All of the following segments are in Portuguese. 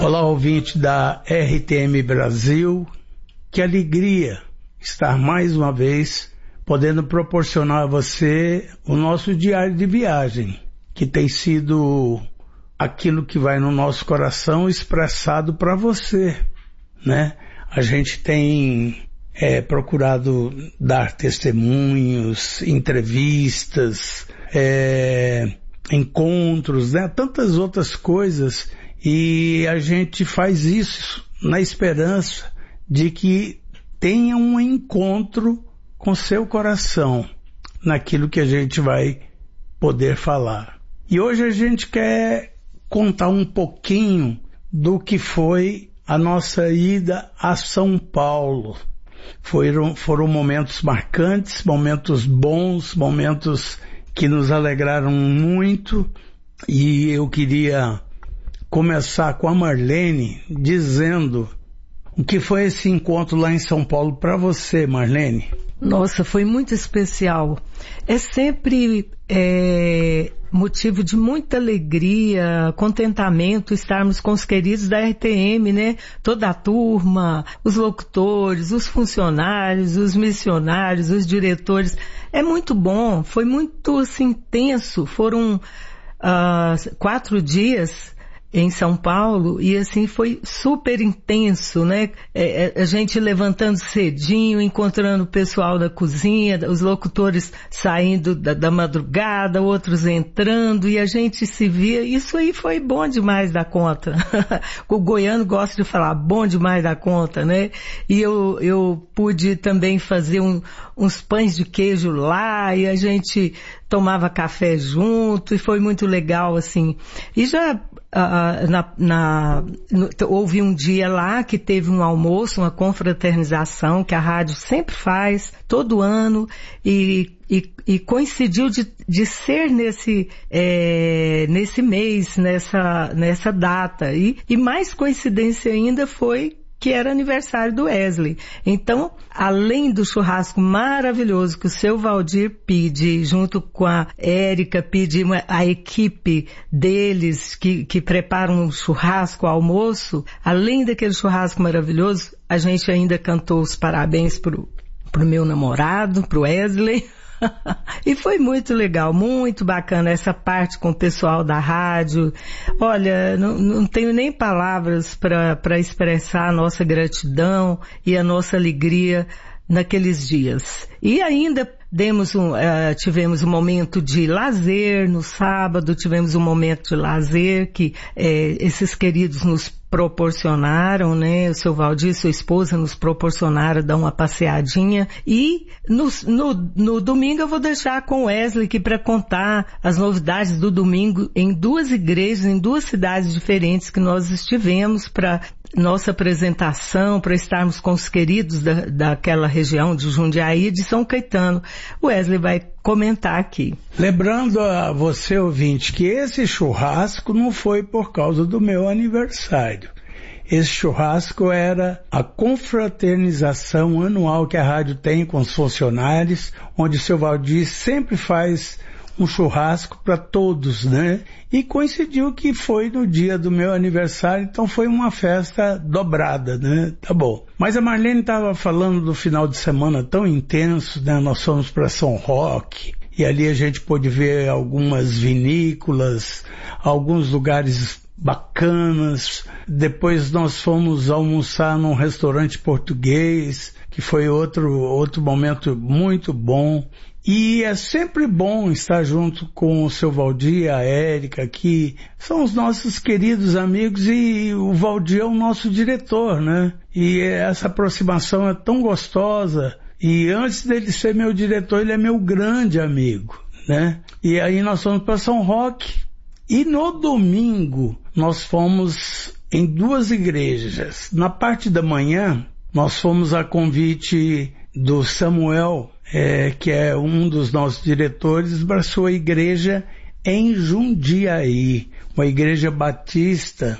Olá, ouvinte da RTM Brasil, que alegria estar mais uma vez podendo proporcionar a você o nosso diário de viagem, que tem sido aquilo que vai no nosso coração expressado para você, né? A gente tem procurado dar testemunhos, entrevistas, encontros, né? Tantas outras coisas. E a gente faz isso na esperança de que tenha um encontro com seu coração naquilo que a gente vai poder falar. E hoje a gente quer contar um pouquinho do que foi a nossa ida a São Paulo. Foram momentos marcantes, momentos bons, momentos que nos alegraram muito, e eu queria começar com a Marlene dizendo o que foi esse encontro lá em São Paulo para você, Marlene. Nossa, foi muito especial. É sempre motivo de muita alegria, contentamento estarmos com os queridos da RTM, né? Toda a turma, os locutores, os funcionários, os missionários, os diretores. É muito bom, foi muito assim, intenso. Foram 4 dias em São Paulo, e assim foi super intenso, né? A gente levantando cedinho, encontrando o pessoal da cozinha, os locutores saindo da madrugada, outros entrando, e a gente se via. Isso aí foi bom demais da conta. O goiano gosta de falar bom demais da conta, né? E eu pude também fazer uns pães de queijo lá, e a gente tomava café junto, e foi muito legal, assim. E já houve um dia lá que teve um almoço, uma confraternização que a rádio sempre faz, todo ano, e coincidiu de ser nesse mês, nessa data. E mais coincidência ainda foi que era aniversário do Wesley. Então, além do churrasco maravilhoso que o seu Valdir pede, junto com a Érica, pede a equipe deles que preparam um churrasco, almoço, além daquele churrasco maravilhoso, a gente ainda cantou os parabéns pro meu namorado, pro Wesley. E foi muito legal, muito bacana essa parte com o pessoal da rádio. Olha, não tenho nem palavras para expressar a nossa gratidão e a nossa alegria naqueles dias. E ainda tivemos um momento de lazer no sábado, tivemos um momento de lazer que esses queridos nos proporcionaram, né? O seu Valdir e sua esposa nos proporcionaram dar uma passeadinha. E no domingo eu vou deixar com o Wesley aqui para contar as novidades do domingo em 2 igrejas, em 2 cidades diferentes que nós estivemos para nossa apresentação, para estarmos com os queridos daquela região de Jundiaí e de São Caetano. O Wesley vai comentar aqui. Lembrando a você, ouvinte, que esse churrasco não foi por causa do meu aniversário. Esse churrasco era a confraternização anual que a rádio tem com os funcionários, onde o seu Valdir sempre faz um churrasco para todos, né? E coincidiu que foi no dia do meu aniversário, então foi uma festa dobrada, né? Tá bom. Mas a Marlene estava falando do final de semana tão intenso, né? Nós fomos para São Roque, e ali a gente pôde ver algumas vinícolas, alguns lugares bacanas. Depois nós fomos almoçar num restaurante português, que foi outro momento muito bom. E é sempre bom estar junto com o seu Valdir, a Érica, que são os nossos queridos amigos, e o Valdir é o nosso diretor, né? E essa aproximação é tão gostosa. E antes dele ser meu diretor, ele é meu grande amigo, né? E aí nós fomos para São Roque. E no domingo nós fomos em 2 igrejas. Na parte da manhã nós fomos a convite do Samuel, que é um dos nossos diretores, para a sua igreja em Jundiaí, uma igreja batista,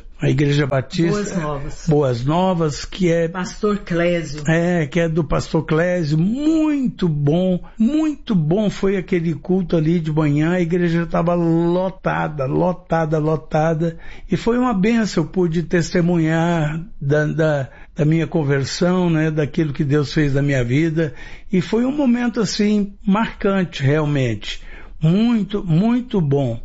Boas Novas, que é Pastor Clésio. Que é do Pastor Clésio, muito bom foi aquele culto ali de manhã, a igreja estava lotada, e foi uma bênção, eu pude testemunhar da minha conversão, né, daquilo que Deus fez na minha vida, e foi um momento assim, marcante realmente. Muito bom.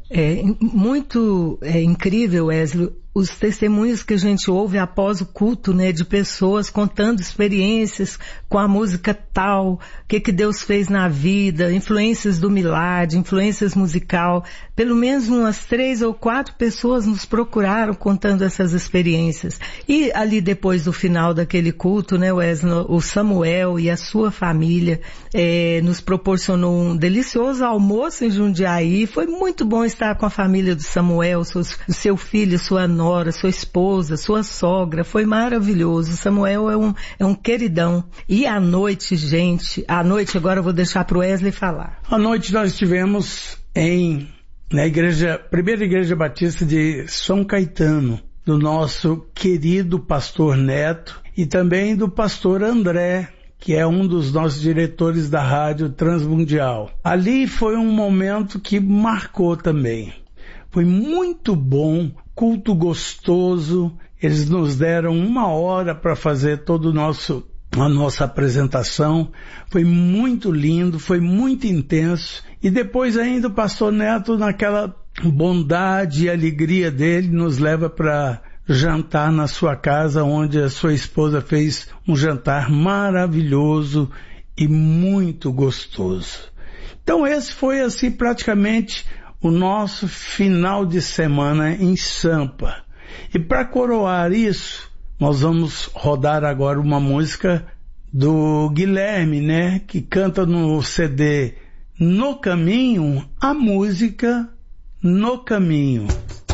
É incrível, Wesley, os testemunhos que a gente ouve após o culto, né, de pessoas contando experiências com a música tal, o que Deus fez na vida, influências do Milad, influências musical. Pelo menos umas 3 ou 4 pessoas nos procuraram contando essas experiências. E ali depois do final daquele culto, né, Wesley, o Samuel e a sua família nos proporcionou um delicioso almoço em Jundiaí. Foi muito bom estar com a família do Samuel, o seu filho, sua nora, sua esposa, sua sogra. Foi maravilhoso. O Samuel é um queridão. E à noite, gente, agora eu vou deixar para o Wesley falar. À noite nós estivemos na primeira igreja batista de São Caetano, do nosso querido pastor Neto e também do pastor André, que é um dos nossos diretores da Rádio Transmundial. Ali foi um momento que marcou também. Foi muito bom, culto gostoso. Eles nos deram 1 hora para fazer todo a nossa apresentação. Foi muito lindo, foi muito intenso. E depois ainda o pastor Neto, naquela bondade e alegria dele, nos leva para jantar na sua casa, onde a sua esposa fez um jantar maravilhoso e muito gostoso. Então esse foi assim praticamente o nosso final de semana em Sampa. E para coroar isso, nós vamos rodar agora uma música do Guilherme, né, que canta no CD No Caminho, a música No Caminho.